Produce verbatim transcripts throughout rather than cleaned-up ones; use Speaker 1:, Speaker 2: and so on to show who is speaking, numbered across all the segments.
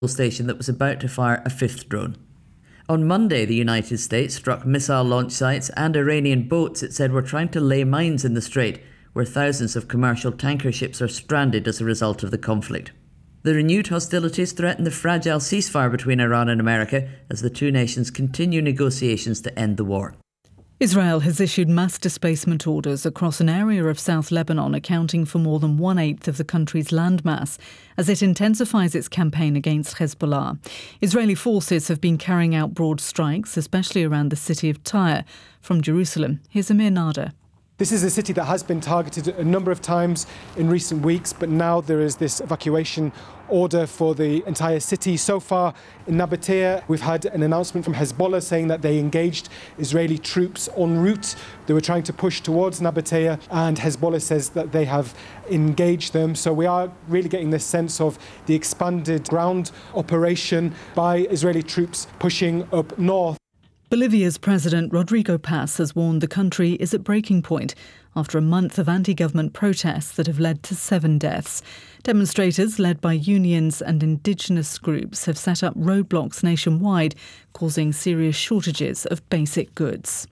Speaker 1: station that was about to fire a fifth drone. On Monday, the United States struck missile launch sites and Iranian boats it said were trying to lay mines in the strait, where thousands of commercial tanker ships are stranded as a result of the conflict. The renewed hostilities threaten the fragile ceasefire between Iran and America as the two nations continue negotiations to end the war.
Speaker 2: Israel has issued mass displacement orders across an area of South Lebanon accounting for more than one-eighth of the country's landmass as it intensifies its campaign against Hezbollah. Israeli forces have been carrying out broad strikes, especially around the city of Tyre. From Jerusalem, here's Amir Nader.
Speaker 3: This is a city that has been targeted a number of times in recent weeks, but now there is this evacuation order for the entire city. So far in Nabatea, we've had an announcement from Hezbollah saying that they engaged Israeli troops en route. They were trying to push towards Nabatea, and Hezbollah says that they have engaged them. So we are really getting this sense of the expanded ground operation by Israeli troops pushing up north.
Speaker 2: Bolivia's President Rodrigo Paz has warned the country is at breaking point after a month of anti-government protests that have led to seven deaths. Demonstrators led by unions and indigenous groups have set up roadblocks nationwide, causing serious shortages of basic goods.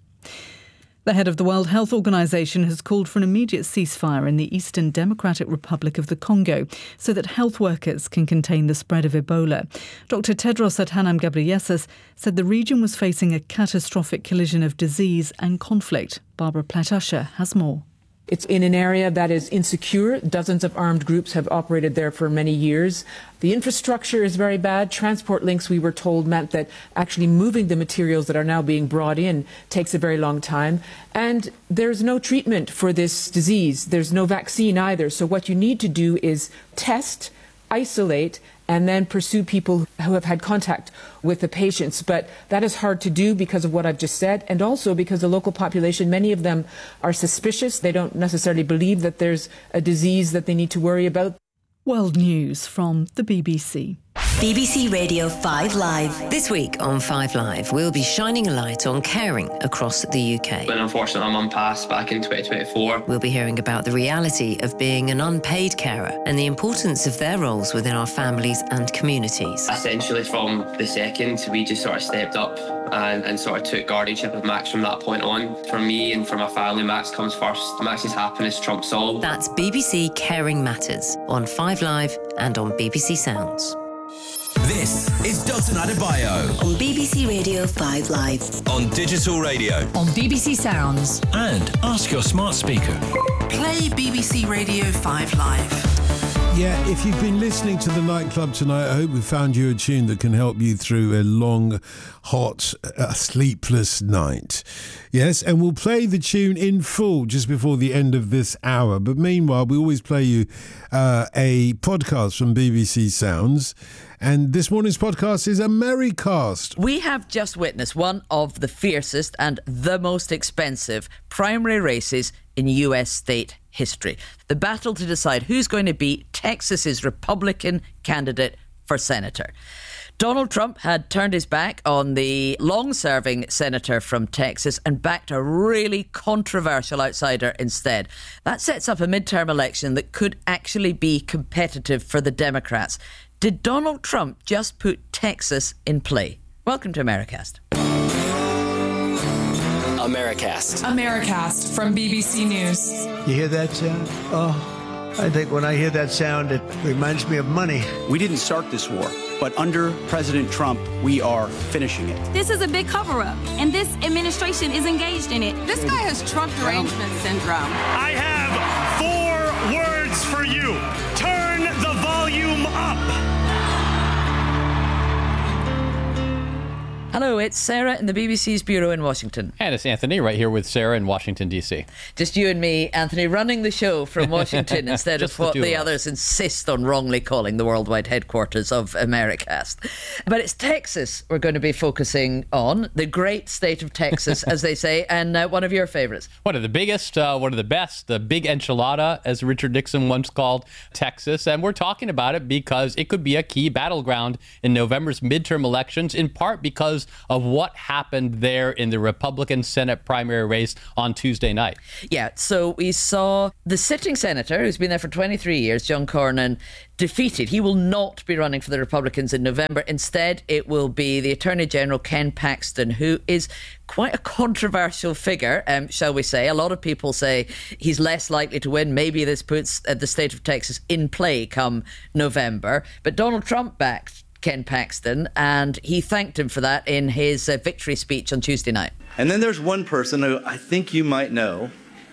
Speaker 2: The head of the World Health Organization has called for an immediate ceasefire in the Eastern Democratic Republic of the Congo so that health workers can contain the spread of Ebola. Doctor Tedros Adhanom Ghebreyesus said the region was facing a catastrophic collision of disease and conflict. Barbara Platt-Usher has more.
Speaker 4: It's in an area that is insecure. Dozens of armed groups have operated there for many years. The infrastructure is very bad. Transport links, we were told, meant that actually moving the materials that are now being brought in takes a very long time. And there's no treatment for this disease. There's no vaccine either. So what you need to do is test, isolate, and then pursue people who have had contact with the patients. But that is hard to do because of what I've just said, and also because the local population, many of them are suspicious. They don't necessarily believe that there's a disease that they need to worry about.
Speaker 2: World News from the B B C.
Speaker 5: B B C Radio five Live. This week on five Live, we'll be shining a light on caring across the U K.
Speaker 6: When unfortunately my mum passed back in twenty twenty-four.
Speaker 5: We'll be hearing about the reality of being an unpaid carer and the importance of their roles within our families and communities.
Speaker 6: Essentially from the second, we just sort of stepped up and, and sort of took guardianship of Max from that point on. For me and for my family, Max comes first. Max's happiness trumps all.
Speaker 5: That's B B C Caring Matters on five Live and on B B C Sounds.
Speaker 7: This is Dotun Adebayo
Speaker 5: on B B C Radio five Live,
Speaker 7: on digital radio,
Speaker 8: on B B C Sounds,
Speaker 7: and ask your smart speaker.
Speaker 8: Play B B C Radio five Live.
Speaker 9: Yeah, if you've been listening to the nightclub tonight, I hope we found you a tune that can help you through a long, hot, uh, sleepless night. Yes, and we'll play the tune in full just before the end of this hour. But meanwhile, we always play you uh, a podcast from B B C Sounds. And this morning's podcast is a Merrycast.
Speaker 1: We have just witnessed one of the fiercest and the most expensive primary races in U S state history. The battle to decide who's going to be Texas's Republican candidate for senator. Donald Trump had turned his back on the long-serving senator from Texas and backed a really controversial outsider instead. That sets up a midterm election that could actually be competitive for the Democrats. Did Donald Trump just put Texas in play? Welcome to Americast.
Speaker 7: Americast.
Speaker 8: Americast from B B C News.
Speaker 10: You hear that sound? Oh, I think when I hear that sound, it reminds me of money.
Speaker 11: We didn't start this war, but under President Trump, we are finishing it.
Speaker 12: This is a big cover-up, and this administration is engaged in it.
Speaker 13: This guy has Trump derangement syndrome.
Speaker 14: I have four words for you. Turn the volume up.
Speaker 1: Hello, it's Sarah in the B B C's bureau in Washington.
Speaker 15: And it's Anthony right here with Sarah in Washington, D C.
Speaker 1: Just you and me, Anthony, running the show from Washington instead of what the, the others insist on wrongly calling the worldwide headquarters of Americast. But it's Texas we're going to be focusing on, the great state of Texas, as they say, and uh, one of your favourites.
Speaker 15: One of the biggest, uh, one of the best, the big enchilada, as Richard Nixon once called Texas. And we're talking about it because it could be a key battleground in November's midterm elections, in part because because of what happened there in the Republican Senate primary race on Tuesday night.
Speaker 1: Yeah, so we saw the sitting senator, who's been there for twenty-three years, John Cornyn, defeated. He will not be running for the Republicans in November. Instead, it will be the Attorney General, Ken Paxton, who is quite a controversial figure, um, shall we say. A lot of people say he's less likely to win. Maybe this puts uh, the state of Texas in play come November. But Donald Trump backed Ken Paxton, and he thanked him for that in his uh, victory speech on Tuesday night.
Speaker 16: And then there's one person who I think you might know,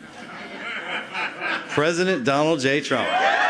Speaker 16: President Donald J. Trump.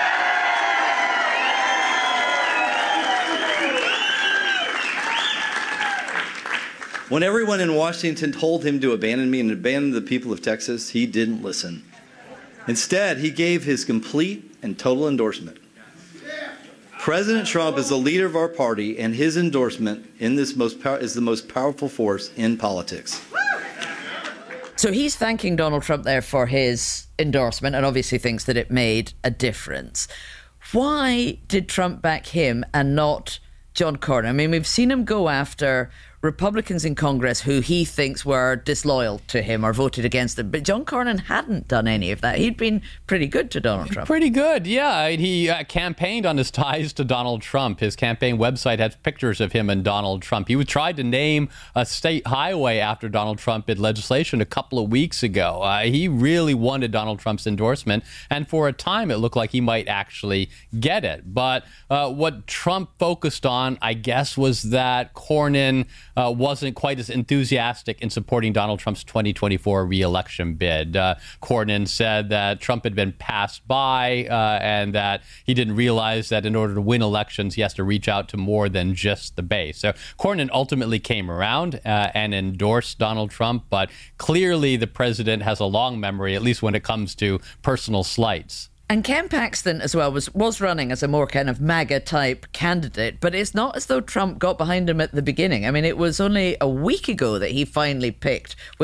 Speaker 16: When everyone in Washington told him to abandon me and abandon the people of Texas, he didn't listen. Instead, he gave his complete and total endorsement. President Trump is the leader of our party, and his endorsement in this most pow- is the most powerful force in politics.
Speaker 1: So he's thanking Donald Trump there for his endorsement and obviously thinks that it made a difference. Why did Trump back him and not John Cornyn? I mean, we've seen him go after Republicans in Congress who he thinks were disloyal to him or voted against him. But John Cornyn hadn't done any of that. He'd been pretty good to Donald Trump.
Speaker 15: Pretty good, yeah. He uh, campaigned on his ties to Donald Trump. His campaign website has pictures of him and Donald Trump. He tried to name a state highway after Donald Trump in legislation a couple of weeks ago. Uh, he really wanted Donald Trump's endorsement, and for a time it looked like he might actually get it. But uh, what Trump focused on, I guess, was that Cornyn Uh, wasn't quite as enthusiastic in supporting Donald Trump's twenty twenty-four re-election bid. Uh, Cornyn said that Trump had been passed by uh, and that he didn't realize that in order to win elections, he has to reach out to more than just the base. So Cornyn ultimately came around uh, and endorsed Donald Trump, but clearly the president has a long memory, at least when it comes to personal slights.
Speaker 1: And Ken Paxton as well was, was running as a more kind of MAGA-type candidate, but it's not as though Trump got behind him at the beginning. I mean, it was only a week ago that he finally picked